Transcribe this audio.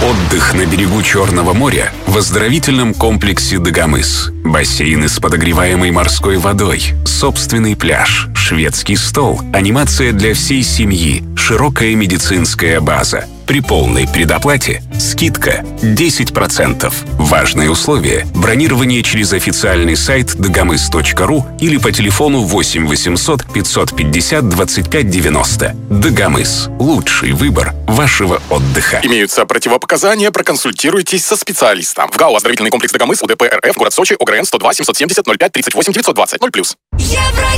Отдых на берегу Черного моря в оздоровительном комплексе «Дагомыс». Бассейны с подогреваемой морской водой, собственный пляж, шведский стол, анимация для всей семьи, широкая медицинская база. При полной предоплате скидка 10%. Важное условие – бронирование через официальный сайт dagamys.ru или по телефону 8 800 550 25 90. Дагомыс – лучший выбор вашего отдыха. Имеются противопоказания, проконсультируйтесь со специалистом. В ГАО «Оздоровительный комплекс Дагомыс», УДП РФ, город Сочи, ОГРН 102 770 05 38 920 0+.